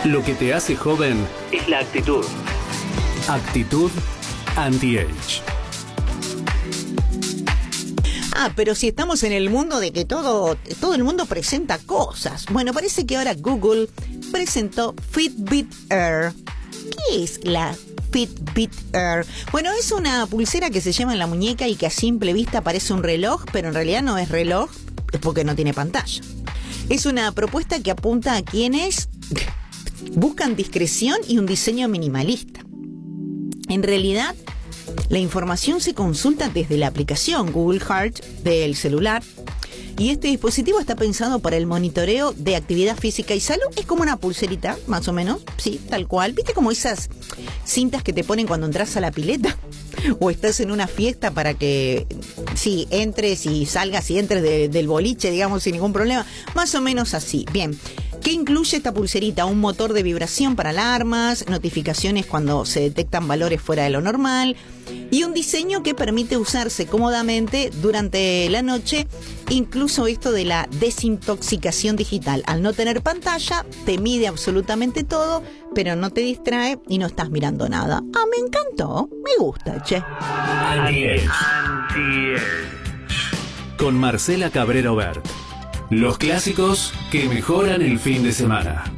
Lo que te hace joven es la actitud. Actitud Anti-Age. Pero si estamos en el mundo de que todo el mundo presenta cosas. Bueno, parece que ahora Google presentó Fitbit Air. ¿Qué es la Fitbit Air? Bueno, es una pulsera que se lleva en la muñeca y que a simple vista parece un reloj, pero en realidad no es reloj, es porque no tiene pantalla. Es una propuesta que apunta a quienes buscan discreción y un diseño minimalista. En realidad, la información se consulta desde la aplicación Google Heart del celular y este dispositivo está pensado para el monitoreo de actividad física y salud. Es como una pulserita, más o menos, sí, tal cual. ¿Viste como esas cintas que te ponen cuando entras a la pileta? O estás en una fiesta para que, sí, entres y salgas y entres del boliche, digamos, sin ningún problema. Más o menos así. Bien. ¿Qué incluye esta pulserita? Un motor de vibración para alarmas, notificaciones cuando se detectan valores fuera de lo normal y un diseño que permite usarse cómodamente durante la noche, incluso esto de la desintoxicación digital. Al no tener pantalla, te mide absolutamente todo, pero no te distrae y no estás mirando nada. Me encantó, me gusta, che. Anti-Age. Con Marcela Cabrera Bert. Los clásicos que mejoran el fin de semana.